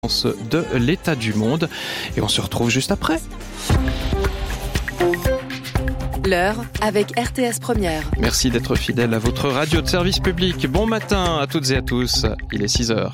de l'état du monde et on se retrouve juste après. L'heure avec RTS Première. Merci d'être fidèle à votre radio de service public. Bon matin à toutes et à tous, il est 6h.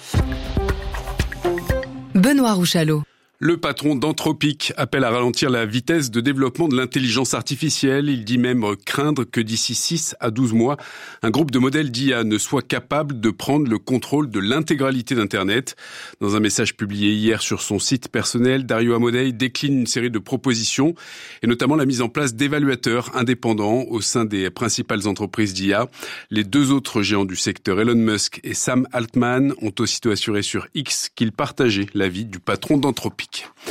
Benoît Rouchalot. Le patron d'Anthropic appelle à ralentir la vitesse de développement de l'intelligence artificielle. Il dit même craindre que d'ici 6 à 12 mois, un groupe de modèles d'IA ne soit capable de prendre le contrôle de l'intégralité d'Internet. Dans un message publié hier sur son site personnel, Dario Amodei décline une série de propositions et notamment la mise en place d'évaluateurs indépendants au sein des principales entreprises d'IA. Les deux autres géants du secteur, Elon Musk et Sam Altman, ont aussitôt assuré sur X qu'ils partageaient l'avis du patron d'Anthropic.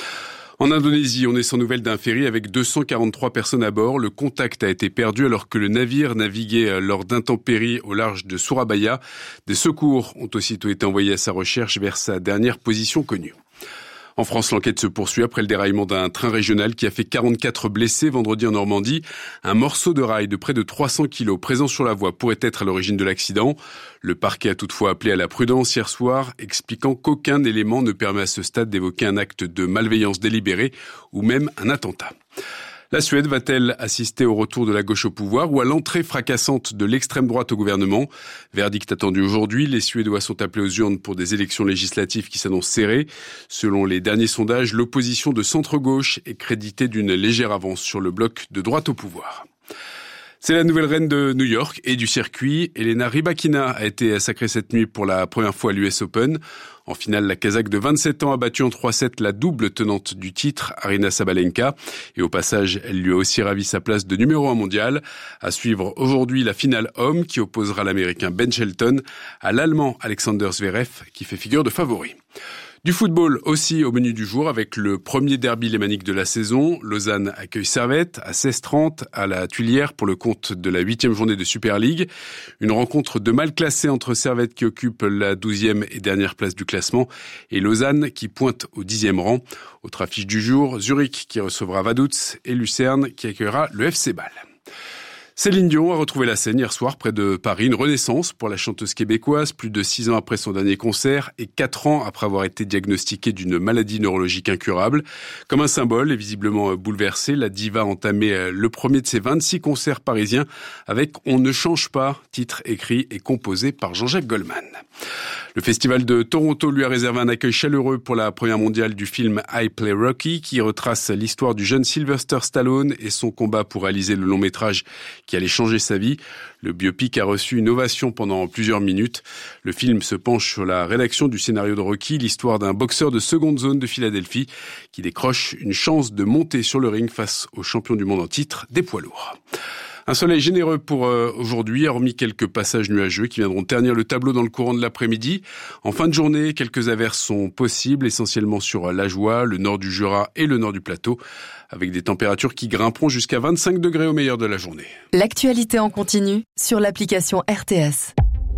En Indonésie, on est sans nouvelles d'un ferry avec 243 personnes à bord. Le contact a été perdu alors que le navire naviguait lors d'intempéries au large de Surabaya. Des secours ont aussitôt été envoyés à sa recherche vers sa dernière position connue. En France, l'enquête se poursuit après le déraillement d'un train régional qui a fait 44 blessés vendredi en Normandie. Un morceau de rail de près de 300 kilos présent sur la voie pourrait être à l'origine de l'accident. Le parquet a toutefois appelé à la prudence hier soir, expliquant qu'aucun élément ne permet à ce stade d'évoquer un acte de malveillance délibéré ou même un attentat. La Suède va-t-elle assister au retour de la gauche au pouvoir ou à l'entrée fracassante de l'extrême droite au gouvernement ? Verdict attendu aujourd'hui, les Suédois sont appelés aux urnes pour des élections législatives qui s'annoncent serrées. Selon les derniers sondages, l'opposition de centre-gauche est créditée d'une légère avance sur le bloc de droite au pouvoir. C'est la nouvelle reine de New York et du circuit. Elena Rybakina a été sacrée cette nuit pour la première fois à l'US Open. En finale, la Kazakh de 27 ans a battu en 3-7 la double tenante du titre, Aryna Sabalenka. Et au passage, elle lui a aussi ravi sa place de numéro 1 mondial. À suivre aujourd'hui la finale homme qui opposera l'Américain Ben Shelton à l'Allemand Alexander Zverev qui fait figure de favori. Du football aussi au menu du jour avec le premier derby lémanique de la saison. Lausanne accueille Servette à 16h30 à la Tuilière pour le compte de la 8e journée de Super League. Une rencontre de mal classée entre Servette qui occupe la 12e et dernière place du classement et Lausanne qui pointe au 10e rang. Autre affiche du jour, Zurich qui recevra Vaduz et Lucerne qui accueillera le FC Bâle. Céline Dion a retrouvé la scène hier soir près de Paris, une renaissance pour la chanteuse québécoise, plus de 6 ans après son dernier concert et 4 ans après avoir été diagnostiquée d'une maladie neurologique incurable. Comme un symbole et visiblement bouleversée, la diva a entamé le premier de ses 26 concerts parisiens avec « On ne change pas », titre écrit et composé par Jean-Jacques Goldman. Le festival de Toronto lui a réservé un accueil chaleureux pour la première mondiale du film I Play Rocky qui retrace l'histoire du jeune Sylvester Stallone et son combat pour réaliser le long métrage qui allait changer sa vie. Le biopic a reçu une ovation pendant plusieurs minutes. Le film se penche sur la rédaction du scénario de Rocky, l'histoire d'un boxeur de seconde zone de Philadelphie qui décroche une chance de monter sur le ring face au champion du monde en titre des poids lourds. Un soleil généreux pour aujourd'hui, hormis quelques passages nuageux qui viendront ternir le tableau dans le courant de l'après-midi. En fin de journée, quelques averses sont possibles, essentiellement sur l'Ajoie, le nord du Jura et le nord du plateau, avec des températures qui grimperont jusqu'à 25 degrés au meilleur de la journée. L'actualité en continu sur l'application RTS.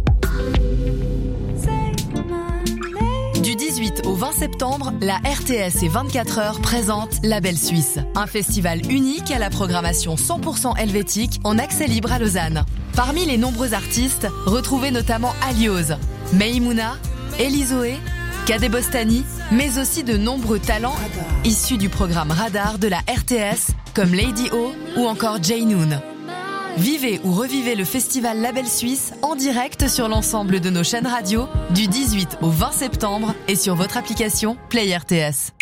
Du 18 au 20 septembre, la RTS et 24 heures présente La Belle Suisse, un festival unique à la programmation 100% helvétique en accès libre à Lausanne. Parmi les nombreux artistes, retrouvez notamment Aliose, Meimouna, Elizoé, Kadé Bostani, mais aussi de nombreux talents issus du programme Radar de la RTS, comme Lady O ou encore Jay Noon. Vivez ou revivez le festival La Belle Suisse en direct sur l'ensemble de nos chaînes radio du 18 au 20 septembre et sur votre application Play RTS.